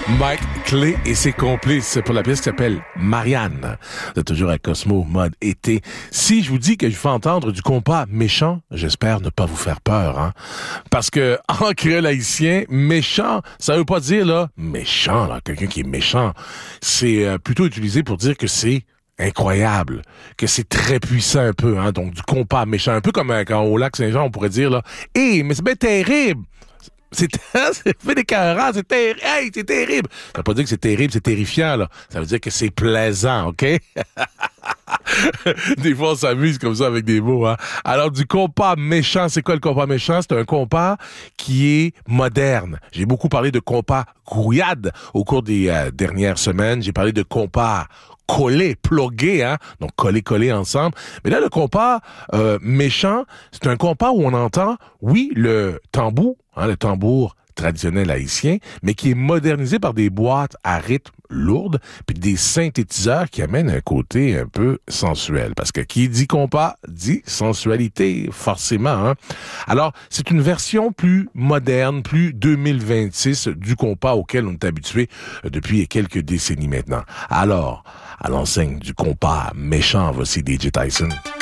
Mike Clé et ses complices pour la pièce qui s'appelle Marianne. C'est toujours à Cosmo, mode été. Si je vous dis que je vais entendre du compas méchant, j'espère ne pas vous faire peur, hein. Parce que, en créole haïtien, méchant, ça veut pas dire, là, méchant, là, quelqu'un qui est méchant. C'est plutôt utilisé pour dire que c'est incroyable, que c'est très puissant un peu, hein. Donc, du compas méchant, un peu comme quand au lac Saint-Jean, on pourrait dire, là, « Hé, mais c'est bien terrible! » C'est fait des carats, c'est terrible. Hey, c'est terrible. Ça veut pas dire que c'est terrible, c'est terrifiant, là. Ça veut dire que c'est plaisant, OK? Des fois, on s'amuse comme ça avec des mots, hein. Alors, du compas méchant, c'est quoi le compas méchant? C'est un compas qui est moderne. J'ai beaucoup parlé de compas grouillade au cours des dernières semaines. J'ai parlé de compas collé, plugué, hein. Donc, collé ensemble. Mais là, le compas méchant, c'est un compas où on entend, oui, le tambour, hein, le tambour traditionnel haïtien, mais qui est modernisé par des boîtes à rythme lourdes, puis des synthétiseurs qui amènent un côté un peu sensuel. Parce que qui dit compas, dit sensualité, forcément, hein. Alors, c'est une version plus moderne, plus 2026 du compas auquel on est habitué depuis quelques décennies maintenant. Alors, à l'enseigne du compas méchant, voici DJ Tyson.